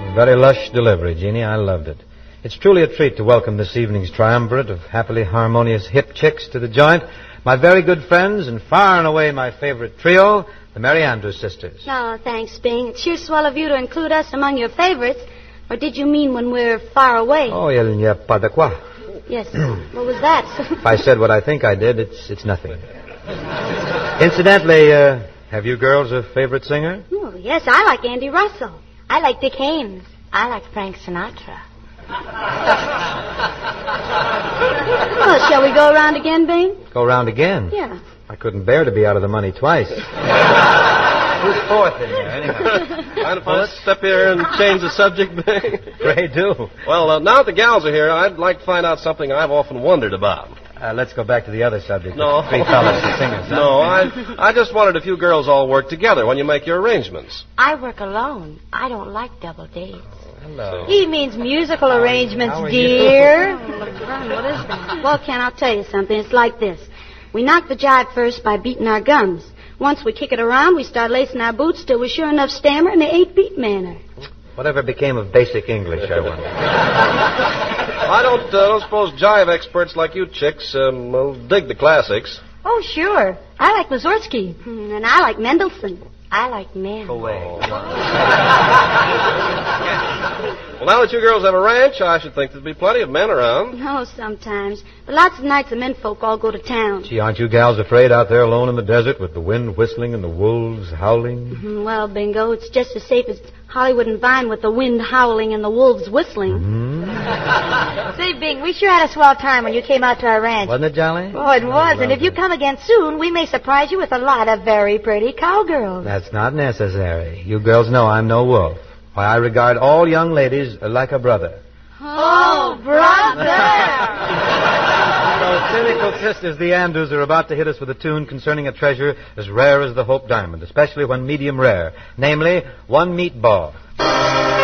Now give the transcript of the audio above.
Very lush delivery, Jeannie. I loved it. It's truly a treat to welcome this evening's triumvirate of happily harmonious hip chicks to the joint. My very good friends and far and away my favorite trio, the Mary Andrews Sisters. Oh, thanks, Bing. It's sure swell of you to include us among your favorites. Or did you mean when we're far away? Oh, il n'y a pas de quoi. Yes. What was that? If I said what I think I did, it's nothing. Incidentally, have you girls a favorite singer? Oh, yes, I like Andy Russell. I like Dick Haymes. I like Frank Sinatra. Well, shall we go around again, Bing? Go around again? Yeah. I couldn't bear to be out of the money twice. Who's fourth in there, anyhow? Let's step here and change the subject, Bing. Pray do. Well, now that the gals are here, I'd like to find out something I've often wondered about. Let's go back to the other subject. No. Three fellas, the singers. No, I just wondered if you girls all work together when you make your arrangements. I work alone. I don't like double dates. Hello. He means musical arrangements, How are dear. What is that? Well, Ken, I'll tell you something. It's like this. We knock the jive first by beating our gums. Once we kick it around, we start lacing our boots till we sure enough stammer in the 8-beat manner. Whatever became of basic English, I wonder. I don't suppose jive experts like you chicks will dig the classics. Oh, sure. I like Mussorgsky. And I like Mendelssohn. I like men. Away. Well, now that you girls have a ranch, I should think there'd be plenty of men around. No, sometimes. But lots of nights the men folk all go to town. Gee, aren't you gals afraid out there alone in the desert with the wind whistling and the wolves howling? Well, Bingo, it's just as safe as Hollywood and Vine with the wind howling and the wolves whistling. Say, Bing, we sure had a swell time when you came out to our ranch. Wasn't it, Jolly? Oh, it was. And if you come again soon, we may surprise you with a lot of very pretty cowgirls. That's not necessary. You girls know I'm no wolf. Why, I regard all young ladies like a brother. Oh, brother! Those cynical sisters, the Andrews, are about to hit us with a tune concerning a treasure as rare as the Hope Diamond, especially when medium rare, namely, one meatball.